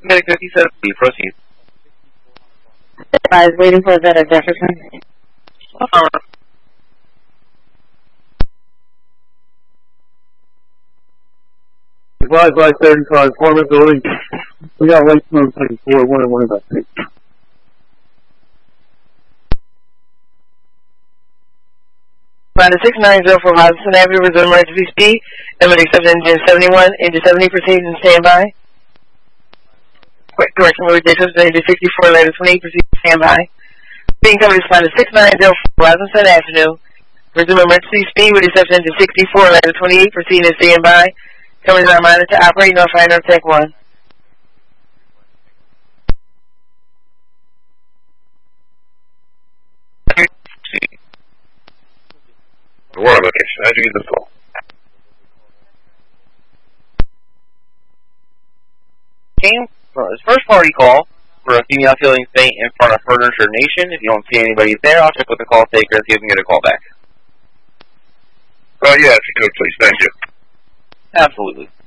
Medic 57, proceed. I was waiting for that at Jefferson. Advise by 35, Foreman building. We got light smoke taking 4, 1 and 1 about 6. Line 690 for Hudson Avenue, resume emergency speed. Medic 7, engine 71, engine 70, proceed and stand by. Quick correction, movie distance, engine 64, ladder 28, proceed and stand by. Being covered is line 690 for Hudson Avenue, resume emergency speed with exception engine 64, ladder 28, proceed and stand by. Covers are reminded to operate, notify no tech 1. War location, how'd you get this call? Came from his first party call for a female feeling faint in front of Furniture Nation. If you don't see anybody there, I'll check with the call taker and see if we can get a call back. Yeah, if you could, please. Thank you. Absolutely.